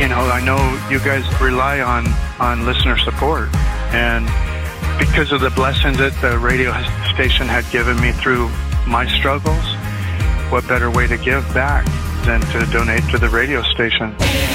I know you guys rely on listener support, and because of the blessings that the radio station had given me through my struggles, what better way to give back than to donate to the radio station?